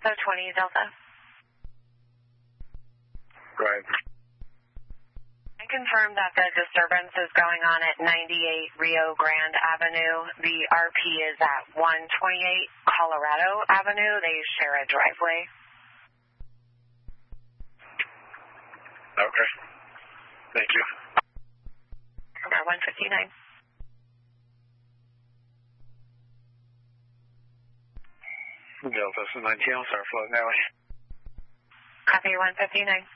So 20 Delta. Right. I confirm that the disturbance is going on at 98 Rio Grande Avenue. The RP is at 128 Colorado Avenue. They share a driveway. Okay. Thank you. Number 159. Delta 19, sorry, float Valley. Copy 159.